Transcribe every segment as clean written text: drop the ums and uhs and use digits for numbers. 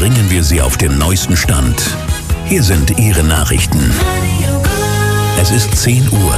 bringen wir Sie auf den neuesten Stand. Hier sind Ihre Nachrichten. Es ist 10 Uhr.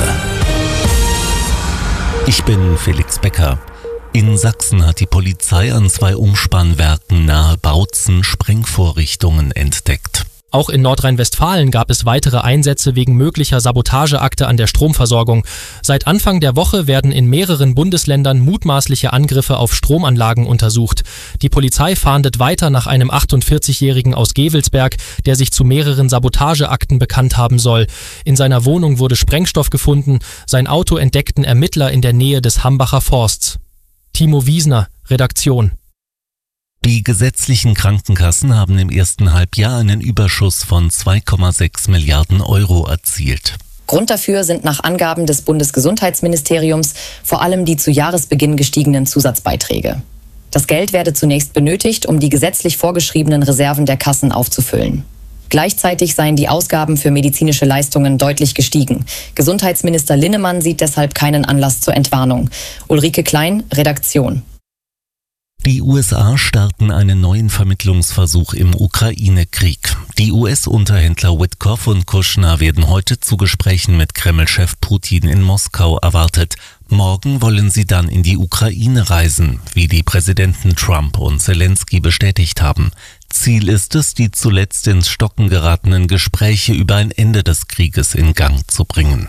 Ich bin Felix Becker. In Sachsen hat die Polizei an 2 Umspannwerken nahe Bautzen Sprengvorrichtungen entdeckt. Auch in Nordrhein-Westfalen gab es weitere Einsätze wegen möglicher Sabotageakte an der Stromversorgung. Seit Anfang der Woche werden in mehreren Bundesländern mutmaßliche Angriffe auf Stromanlagen untersucht. Die Polizei fahndet weiter nach einem 48-Jährigen aus Gevelsberg, der sich zu mehreren Sabotageakten bekannt haben soll. In seiner Wohnung wurde Sprengstoff gefunden. Sein Auto entdeckten Ermittler in der Nähe des Hambacher Forsts. Timo Wiesner, Redaktion. Die gesetzlichen Krankenkassen haben im ersten Halbjahr einen Überschuss von 2,6 Milliarden Euro erzielt. Grund dafür sind nach Angaben des Bundesgesundheitsministeriums vor allem die zu Jahresbeginn gestiegenen Zusatzbeiträge. Das Geld werde zunächst benötigt, um die gesetzlich vorgeschriebenen Reserven der Kassen aufzufüllen. Gleichzeitig seien die Ausgaben für medizinische Leistungen deutlich gestiegen. Gesundheitsminister Linnemann sieht deshalb keinen Anlass zur Entwarnung. Ulrike Klein, Redaktion. Die USA starten einen neuen Vermittlungsversuch im Ukraine-Krieg. Die US-Unterhändler Witkoff und Kushner werden heute zu Gesprächen mit Kreml-Chef Putin in Moskau erwartet. Morgen wollen sie dann in die Ukraine reisen, wie die Präsidenten Trump und Zelensky bestätigt haben. Ziel ist es, die zuletzt ins Stocken geratenen Gespräche über ein Ende des Krieges in Gang zu bringen.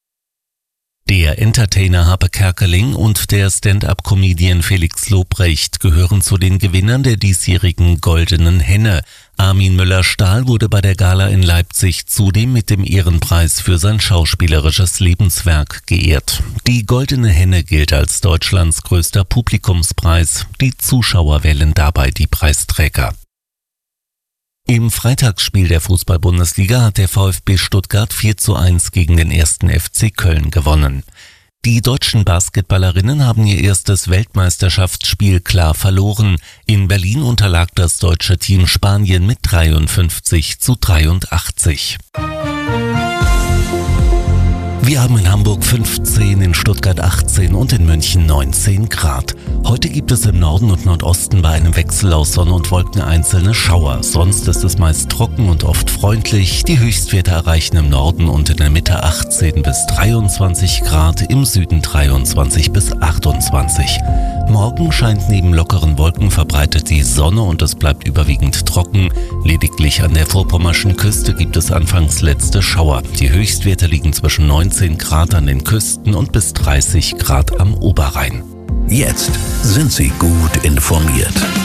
Der Entertainer Harpe Kerkeling und der Stand-up-Comedian Felix Lobrecht gehören zu den Gewinnern der diesjährigen Goldenen Henne. Armin Müller-Stahl wurde bei der Gala in Leipzig zudem mit dem Ehrenpreis für sein schauspielerisches Lebenswerk geehrt. Die Goldene Henne gilt als Deutschlands größter Publikumspreis. Die Zuschauer wählen dabei die Preisträger. Im Freitagsspiel der Fußball-Bundesliga hat der VfB Stuttgart 4:1 gegen den 1. FC Köln gewonnen. Die deutschen Basketballerinnen haben ihr erstes Weltmeisterschaftsspiel klar verloren. In Berlin unterlag das deutsche Team Spanien mit 53:83. Wir haben in Hamburg 15, in Stuttgart 18 und in München 19 Grad. Heute gibt es im Norden und Nordosten bei einem Wechsel aus Sonne und Wolken einzelne Schauer. Sonst ist es meist trocken und oft freundlich. Die Höchstwerte erreichen im Norden und in der Mitte 18 bis 23 Grad, im Süden 23 bis 28. Morgen scheint neben lockeren Wolken verbreitet die Sonne und es bleibt überwiegend trocken. Lediglich an der vorpommerschen Küste gibt es anfangs letzte Schauer. Die Höchstwerte liegen zwischen 19 Grad an den Küsten und bis 30 Grad am Oberrhein. Jetzt sind Sie gut informiert.